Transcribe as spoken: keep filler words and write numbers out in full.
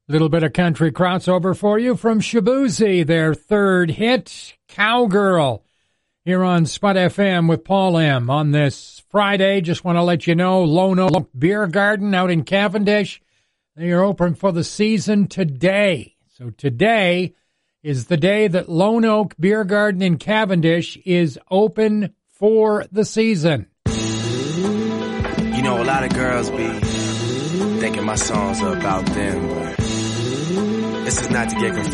Little bit of country crossover for you from Shaboozey, their third hit, Cowgirl, here on Spud F M with Paul M. On this Friday, just want to let you know, Lone Oak Beer Garden out in Cavendish, they are open for the season today. So today is the day that Lone Oak Beer Garden in Cavendish is open for the season. You know, a lot of girls be thinking my songs are about them, but this is not to get confused.